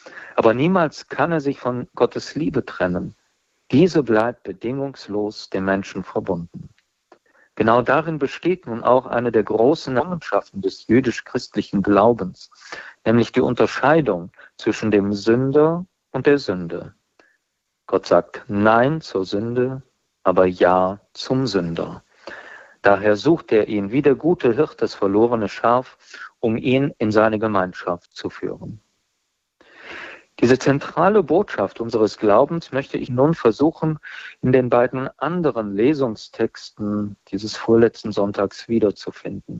Aber niemals kann er sich von Gottes Liebe trennen. Diese bleibt bedingungslos dem Menschen verbunden. Genau darin besteht nun auch eine der großen Errungenschaften des jüdisch-christlichen Glaubens, nämlich die Unterscheidung zwischen dem Sünder und der Sünde. Gott sagt Nein zur Sünde, aber Ja zum Sünder. Daher sucht er ihn wie der gute Hirt das verlorene Schaf, um ihn in seine Gemeinschaft zu führen. Diese zentrale Botschaft unseres Glaubens möchte ich nun versuchen, in den beiden anderen Lesungstexten dieses vorletzten Sonntags wiederzufinden.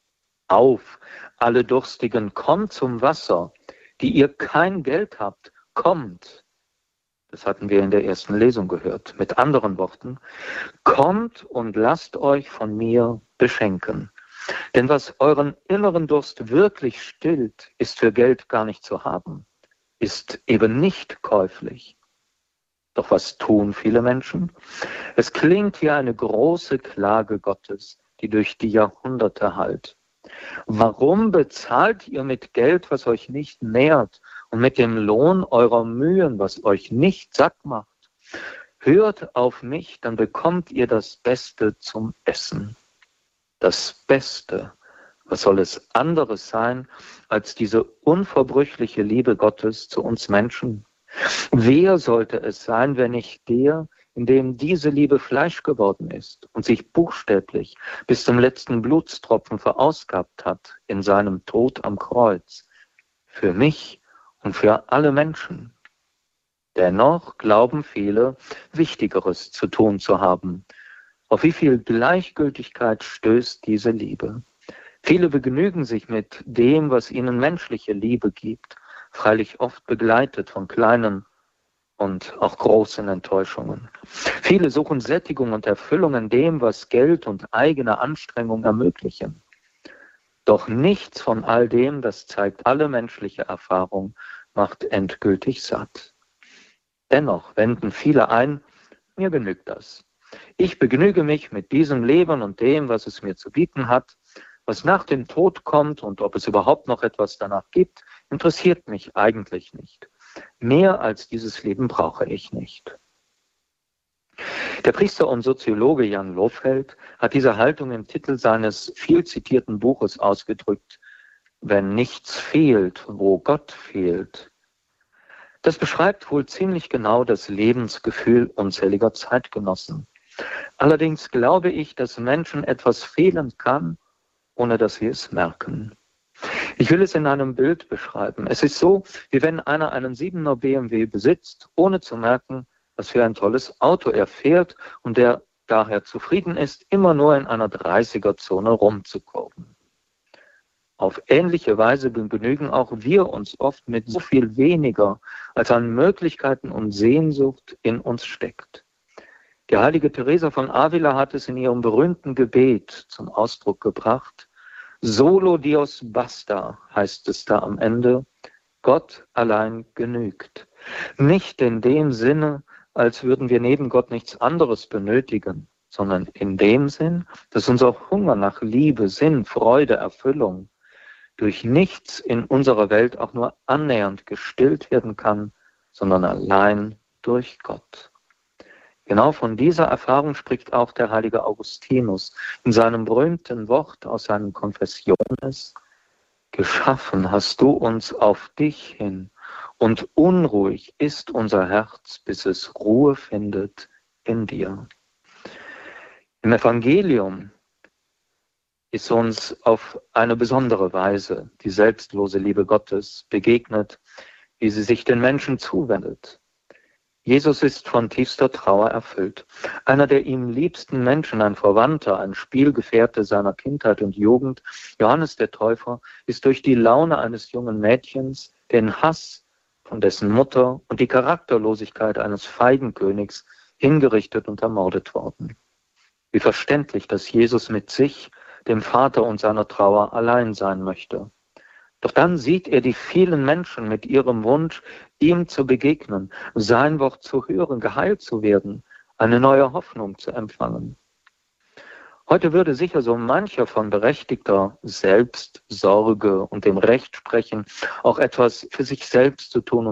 Auf, alle Durstigen, kommt zum Wasser, die ihr kein Geld habt, kommt. Das hatten wir in der ersten Lesung gehört. Mit anderen Worten, kommt und lasst euch von mir beschenken. Denn was euren inneren Durst wirklich stillt, ist für Geld gar nicht zu haben, ist eben nicht käuflich. Doch was tun viele Menschen? Es klingt wie eine große Klage Gottes, die durch die Jahrhunderte hallt. Warum bezahlt ihr mit Geld, was euch nicht nährt, und mit dem Lohn eurer Mühen, was euch nicht satt macht? Hört auf mich, dann bekommt ihr das Beste zum Essen. Das Beste, was soll es anderes sein, als diese unverbrüchliche Liebe Gottes zu uns Menschen? Wer sollte es sein, wenn nicht der, in dem diese Liebe Fleisch geworden ist und sich buchstäblich bis zum letzten Blutstropfen verausgabt hat in seinem Tod am Kreuz, für mich und für alle Menschen. Dennoch glauben viele, Wichtigeres zu tun zu haben. Auf wie viel Gleichgültigkeit stößt diese Liebe? Viele begnügen sich mit dem, was ihnen menschliche Liebe gibt, freilich oft begleitet von kleinen und auch großen Enttäuschungen. Viele suchen Sättigung und Erfüllung in dem, was Geld und eigene Anstrengung ermöglichen. Doch nichts von all dem, das zeigt alle menschliche Erfahrung, macht endgültig satt. Dennoch wenden viele ein, mir genügt das. Ich begnüge mich mit diesem Leben und dem, was es mir zu bieten hat. Was nach dem Tod kommt und ob es überhaupt noch etwas danach gibt, interessiert mich eigentlich nicht. Mehr als dieses Leben brauche ich nicht. Der Priester und Soziologe Jan Lofeld hat diese Haltung im Titel seines viel zitierten Buches ausgedrückt: Wenn nichts fehlt, wo Gott fehlt. Das beschreibt wohl ziemlich genau das Lebensgefühl unzähliger Zeitgenossen. Allerdings glaube ich, dass Menschen etwas fehlen kann, ohne dass sie es merken. Ich will es in einem Bild beschreiben. Es ist so, wie wenn einer einen 7er BMW besitzt, ohne zu merken, was für ein tolles Auto er fährt und der daher zufrieden ist, immer nur in einer 30er-Zone rumzukurven. Auf ähnliche Weise begnügen auch wir uns oft mit so viel weniger, als an Möglichkeiten und Sehnsucht in uns steckt. Die heilige Teresa von Avila hat es in ihrem berühmten Gebet zum Ausdruck gebracht. Solo Dios basta, heißt es da am Ende. Gott allein genügt. Nicht in dem Sinne, als würden wir neben Gott nichts anderes benötigen, sondern in dem Sinn, dass unser Hunger nach Liebe, Sinn, Freude, Erfüllung durch nichts in unserer Welt auch nur annähernd gestillt werden kann, sondern allein durch Gott. Genau von dieser Erfahrung spricht auch der heilige Augustinus in seinem berühmten Wort aus seinen Confessiones: Geschaffen hast du uns auf dich hin, und unruhig ist unser Herz, bis es Ruhe findet in dir. Im Evangelium ist uns auf eine besondere Weise die selbstlose Liebe Gottes begegnet, wie sie sich den Menschen zuwendet. Jesus ist von tiefster Trauer erfüllt. Einer der ihm liebsten Menschen, ein Verwandter, ein Spielgefährte seiner Kindheit und Jugend, Johannes der Täufer, ist durch die Laune eines jungen Mädchens, den Hass von dessen Mutter und die Charakterlosigkeit eines Feigenkönigs hingerichtet und ermordet worden. Wie verständlich, dass Jesus mit sich, dem Vater und seiner Trauer allein sein möchte. Doch dann sieht er die vielen Menschen mit ihrem Wunsch, ihm zu begegnen, sein Wort zu hören, geheilt zu werden, eine neue Hoffnung zu empfangen. Heute würde sicher so mancher von berechtigter Selbstsorge und dem Recht sprechen, auch etwas für sich selbst zu tun